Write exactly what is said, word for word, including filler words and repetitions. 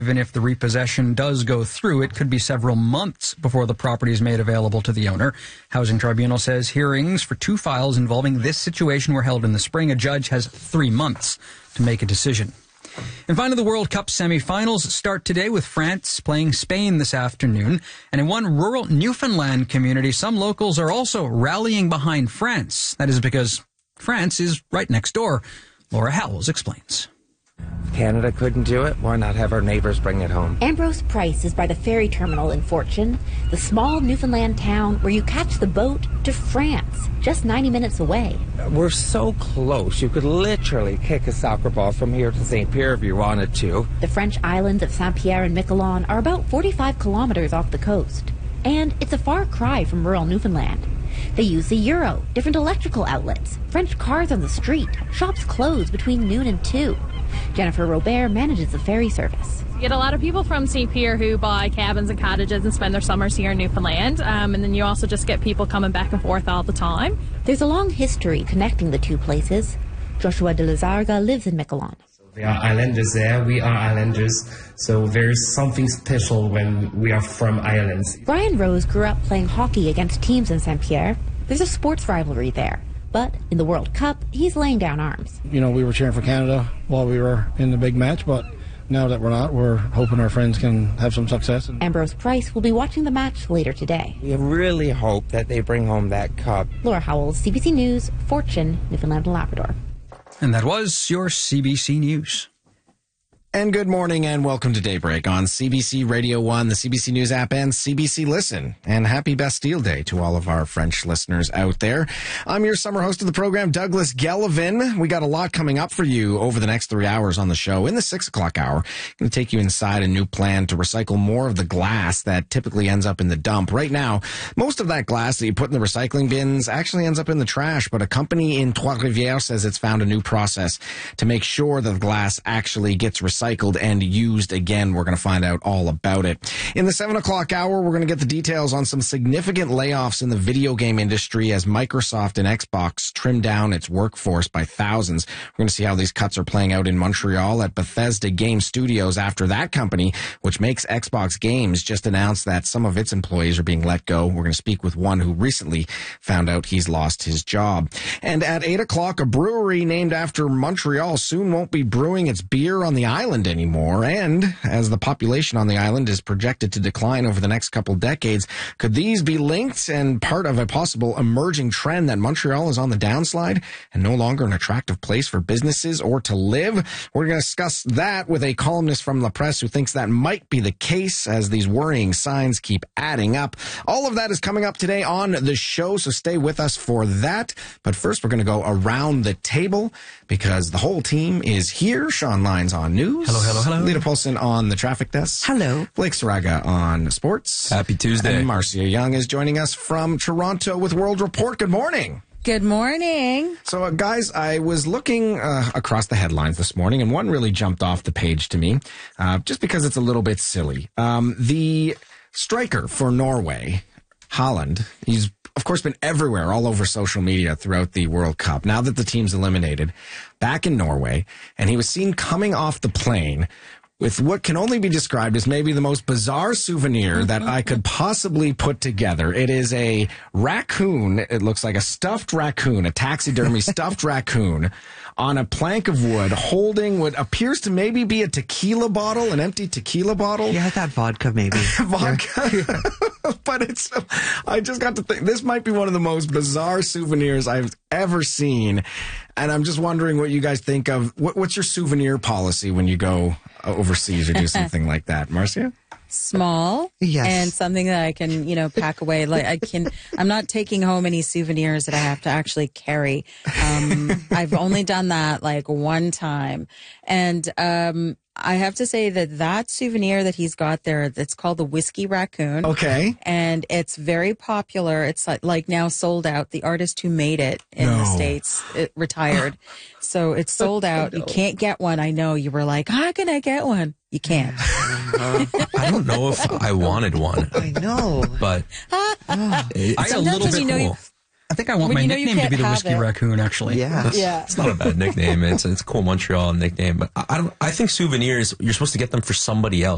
Even if the repossession does go through, it could be several months before the property is made available to the owner. Housing Tribunal says hearings for two files involving this situation were held in the spring. A judge has three months to make a decision. And finally, the World Cup semifinals start today with France playing Spain this afternoon. And in one rural Newfoundland community, some locals are also rallying behind France. That is because France is right next door. Laura Howells explains. Canada couldn't do it. Why not have our neighbors bring it home? Ambrose Price is by the ferry terminal in Fortune, the small Newfoundland town where you catch the boat to France, just ninety minutes away. We're so close. You could literally kick a soccer ball from here to Saint Pierre if you wanted to. The French islands of Saint-Pierre and Miquelon are about forty-five kilometers off the coast. And it's a far cry from rural Newfoundland. They use the euro, different electrical outlets, French cars on the street, shops close between noon and two. Jennifer Robert manages the ferry service. You get a lot of people from Saint Pierre who buy cabins and cottages and spend their summers here in Newfoundland. Um, and then you also just get people coming back and forth all the time. There's a long history connecting the two places. Joshua de Lazarga lives in Miquelon. There are islanders there, we are islanders, so there's something special when we are from islands. Brian Rose grew up playing hockey against teams in Saint Pierre. There's a sports rivalry there. But in the World Cup, he's laying down arms. You know, we were cheering for Canada while we were in the big match, but now that we're not, we're hoping our friends can have some success. Ambrose Price will be watching the match later today. We really hope that they bring home that cup. Laura Howells, C B C News, Fortune, Newfoundland and Labrador. And that was your C B C News. And good morning and welcome to Daybreak on C B C Radio one, the C B C News app, and C B C Listen. And happy Bastille Day to all of our French listeners out there. I'm your summer host of the program, Douglas Gelvin. We got a lot coming up for you over the next three hours on the show. In the six o'clock hour, going to take you inside a new plan to recycle more of the glass that typically ends up in the dump. Right now, most of that glass that you put in the recycling bins actually ends up in the trash, but a company in Trois-Rivières says it's found a new process to make sure that the glass actually gets recycled. Recycled and used again. We're going to find out all about it. In the seven o'clock hour, we're going to get the details on some significant layoffs in the video game industry as Microsoft and Xbox trim down its workforce by thousands. We're going to see how these cuts are playing out in Montreal at Bethesda Game Studios after that company, which makes Xbox games, just announced that some of its employees are being let go. We're going to speak with one who recently found out he's lost his job. And at eight o'clock, a brewery named after Montreal soon won't be brewing its beer on the island anymore. And as the population on the island is projected to decline over the next couple decades, could these be linked and part of a possible emerging trend that Montreal is on the downslide and no longer an attractive place for businesses or to live? We're going to discuss that with a columnist from La Presse who thinks that might be the case as these worrying signs keep adding up. All of that is coming up today on the show, so stay with us for that. But first, we're going to go around the table because the whole team is here. Sean Lyons on news. Hello, hello, hello. Lita Paulson on the traffic desk. Hello. Blake Saraga on sports. Happy Tuesday. And Marcia Young is joining us from Toronto with World Report. Good morning. Good morning. So, uh, guys, I was looking uh, across the headlines this morning, and one really jumped off the page to me, uh, just because it's a little bit silly. Um, the striker for Norway, Haaland, he's of course been everywhere, all over social media throughout the World Cup. Now that the team's eliminated, back in Norway, and he was seen coming off the plane with what can only be described as maybe the most bizarre souvenir that I could possibly put together. It is a raccoon. It looks like a stuffed raccoon, a taxidermy stuffed raccoon on a plank of wood holding what appears to maybe be a tequila bottle, an empty tequila bottle. Yeah, I thought vodka maybe. Vodka. Yeah. But it's, I just got to think, this might be one of the most bizarre souvenirs I've ever seen. And I'm just wondering what you guys think of. What, what's your souvenir policy when you go overseas or do something like that, Marcia? Small, yes, and something that I can, you know, pack away. Like I can, I'm not taking home any souvenirs that I have to actually carry. Um, I've only done that like one time, and um, I have to say that that souvenir that he's got there, that's called the Whiskey Raccoon. Okay, and it's very popular. It's like, like now sold out. The artist who made it in no. the States it retired, so it's sold out. You can't get one. I know you were like, how can I get one? You can't. Uh, I don't know if I wanted one. I know. But oh, it's a little bit you know cool. you, I think I want my you know nickname to be the Whiskey it. Raccoon, actually. Yeah. That's, yeah. It's not a bad nickname. It's, it's a cool Montreal nickname. But I, I don't. I think souvenirs, you're supposed to get them for somebody else.